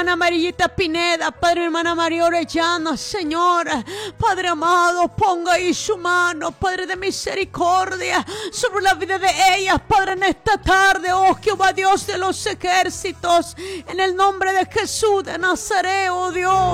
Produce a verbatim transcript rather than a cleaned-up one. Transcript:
Hermana Amarillita Pineda, Padre, hermana María Orellana, Señor, Padre amado, ponga ahí su mano, Padre de misericordia, sobre la vida de ellas, Padre, en esta tarde, oh Jehová Dios de los ejércitos, en el nombre de Jesús de Nazaret, oh Dios.